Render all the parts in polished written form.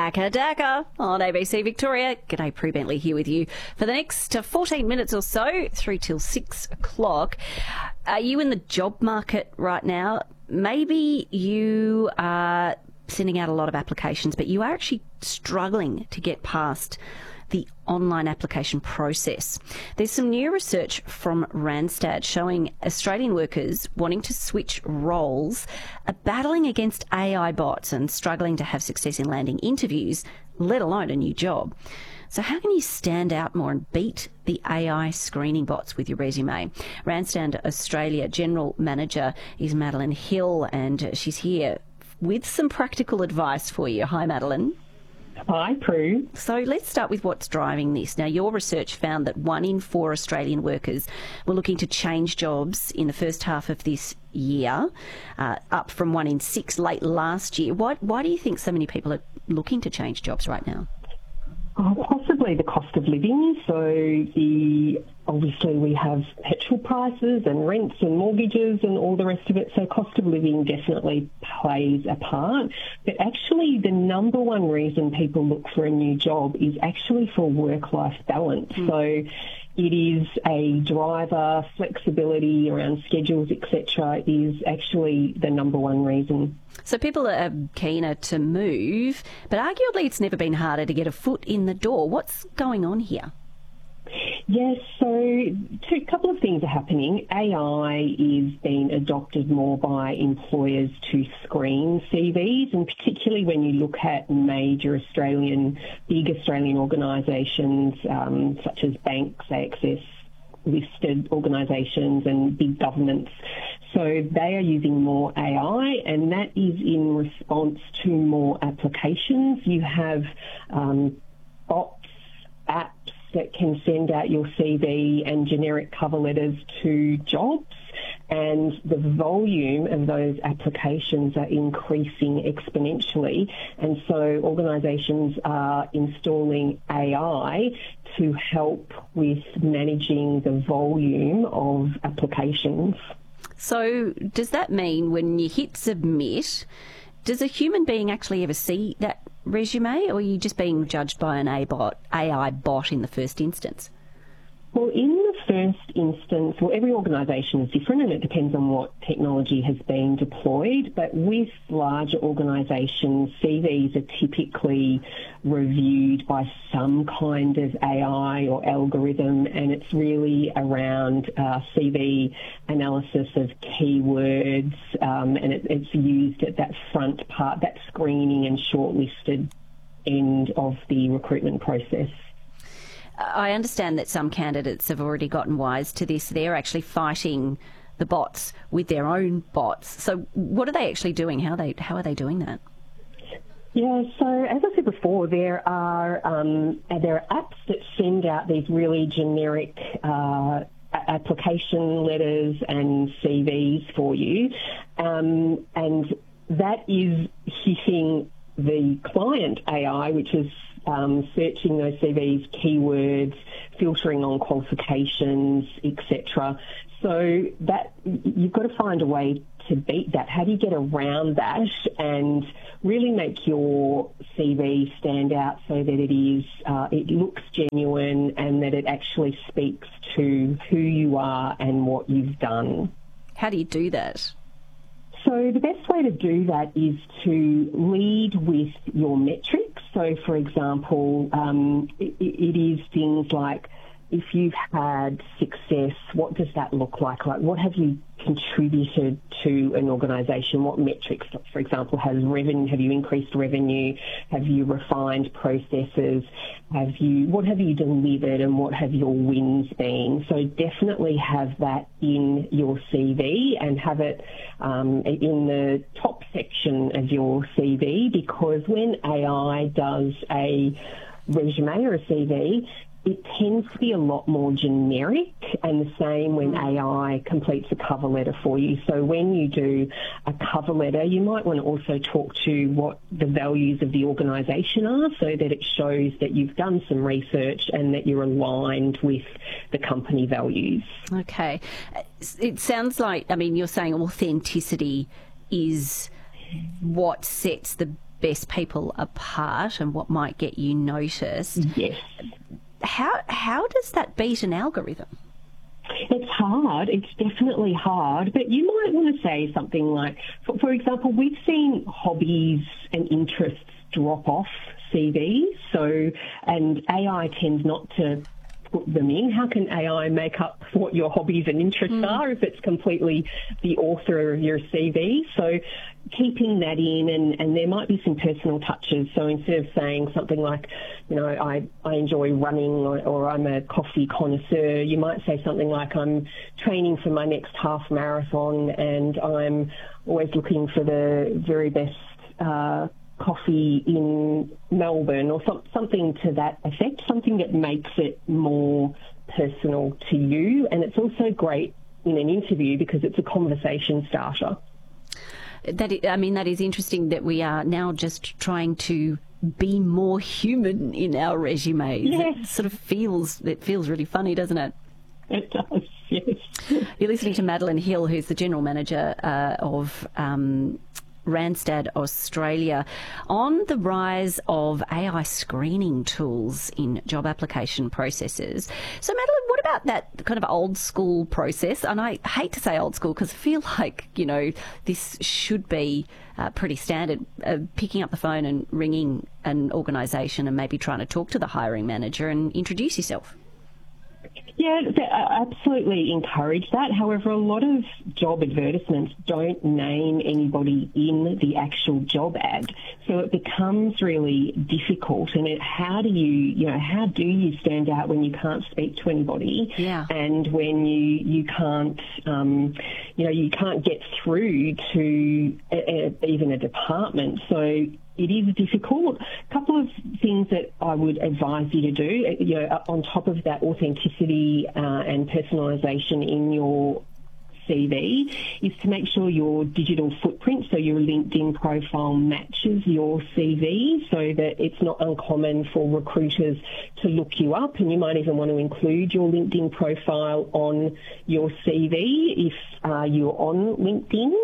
Acca Dacca on ABC Victoria. G'day, Prue Bentley here with you for the next 14 minutes or so, through till 6 o'clock. Are you in the job market right now? Maybe you are sending out a lot of applications, but you are actually struggling to get past the online application process. There's some new research from Randstad showing Australian workers wanting to switch roles are battling against AI bots and struggling to have success in landing interviews, let alone a new job. So how can you stand out more and beat the AI screening bots with your resume? Randstad Australia General Manager is Madeline Hill, and she's here with some practical advice for you. Hi, Madeline. Hi, Prue. So let's start with what's driving this. Now, your research found that 1 in 4 Australian workers were looking to change jobs in the first half of this year, up from 1 in 6 late last year. Why do you think so many people are looking to change jobs right now? Possibly the cost of living. Obviously we have petrol prices and rents and mortgages and all the rest of it. So cost of living definitely plays a part. But actually the number one reason people look for a new job is actually for work-life balance. So it is a driver, flexibility around schedules, etc., is actually the number one reason. So people are keener to move, but arguably it's never been harder to get a foot in the door. What's going on here? Yes, so a couple of things are happening. AI is being adopted more by employers to screen CVs, and particularly when you look at major big Australian organisations such as banks, AXS, listed organisations and big governments. So they are using more AI, and that is in response to more applications. You have bots, apps that can send out your CV and generic cover letters to jobs, and the volume of those applications are increasing exponentially. And so organisations are installing AI to help with managing the volume of applications. So does that mean when you hit submit, does a human being actually ever see that resume, or are you just being judged by an AI bot in the first instance? Well, in the first instance, every organisation is different and it depends on what technology has been deployed, but with larger organisations, CVs are typically reviewed by some kind of AI or algorithm, and it's really around CV analysis of keywords, and it's used at that front part, that screening and shortlisted end of the recruitment process. I understand that some candidates have already gotten wise to this. They're actually fighting the bots with their own bots. So what are they actually doing? How are they doing that? Yeah, so as I said before, there are apps that send out these really generic application letters and CVs for you, and that is hitting the client AI, which is searching those CVs, keywords, filtering on qualifications, etc. So that you've got to find a way to beat that. How do you get around that and really make your CV stand out so that it looks genuine and that it actually speaks to who you are and what you've done? How do you do that? So the best way to do that is to lead with your metrics. So, for example, it is things like, if you've had success, what does that look like? Like, what have you contributed to an organisation? What metrics, for example, have you increased revenue? Have you refined processes? What have you delivered, and what have your wins been? So definitely have that in your CV and have it in the top section of your CV, because when AI does a resume or a CV, it tends to be a lot more generic, and the same when AI completes a cover letter for you. So when you do a cover letter, you might want to also talk to what the values of the organisation are, so that it shows that you've done some research and that you're aligned with the company values. Okay. It sounds like, you're saying authenticity is what sets the best people apart and what might get you noticed. Yes. How does that beat an algorithm? It's hard. It's definitely hard. But you might want to say something like, for example, we've seen hobbies and interests drop off CVs. So, and AI tends not to put them in. How can AI make up what your hobbies and interests are if it's completely the author of your CV? So keeping that in, and there might be some personal touches. So instead of saying something like, you know, I enjoy running or I'm a coffee connoisseur, you might say something like, I'm training for my next half marathon and I'm always looking for the very best coffee in Melbourne, or something to that effect, something that makes it more personal to you. And it's also great in an interview because it's a conversation starter. That is interesting that we are now just trying to be more human in our resumes. Yes. It feels really funny, doesn't it? It does, yes. You're listening to Madeline Hill, who's the General Manager of Randstad Australia, on the rise of AI screening tools in job application processes. So, Madeline, what about that kind of old school process? And I hate to say old school because I feel like, you know, this should be pretty standard, picking up the phone and ringing an organisation and maybe trying to talk to the hiring manager and introduce yourself. Yeah, I absolutely encourage that. However, a lot of job advertisements don't name anybody in the actual job ad, so it becomes really difficult. And how do you stand out when you can't speak to anybody? Yeah. And when you can't, you can't get through to even a department. So it is difficult. A couple of things that I would advise you to do, on top of that authenticity and personalisation in your CV, is to make sure your digital footprint, so your LinkedIn profile, matches your CV, so that it's not uncommon for recruiters to look you up. And you might even want to include your LinkedIn profile on your CV if you're on LinkedIn,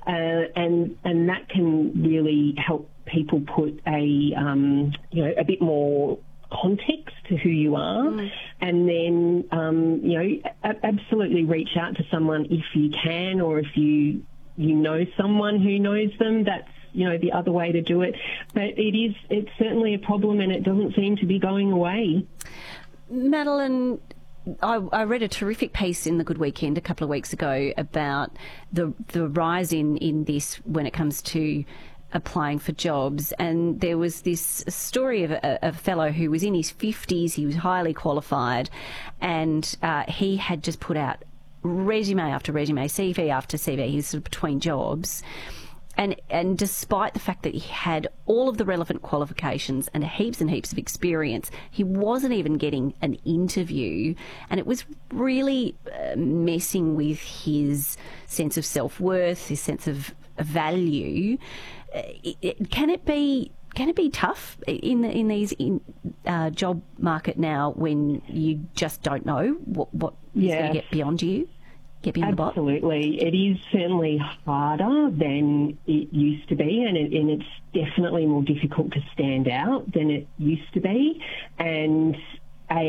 and that can really help people put a bit more context to who you are, and then absolutely reach out to someone if you can, or if you know someone who knows them. That's the other way to do it. But it's certainly a problem, and it doesn't seem to be going away. Madeline, I read a terrific piece in The Good Weekend a couple of weeks ago about the rise in this when it comes to applying for jobs, and there was this story of a fellow who was in his 50s. He was highly qualified, and he had just put out resume after resume, CV after CV. He was sort of between jobs, and despite the fact that he had all of the relevant qualifications and heaps of experience, he wasn't even getting an interview, and it was really messing with his sense of self-worth, his sense of value. Can it be tough in these job market now when you just don't know what is going to get beyond you, get beyond the bot? Absolutely, it is certainly harder than it used to be, and it's definitely more difficult to stand out than it used to be. And